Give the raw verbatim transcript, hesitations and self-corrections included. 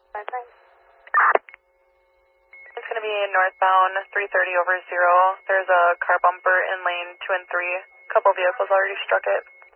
It's going to be northbound three thirty over zero. There's a car bumper in lane two and three. A couple vehicles already struck it.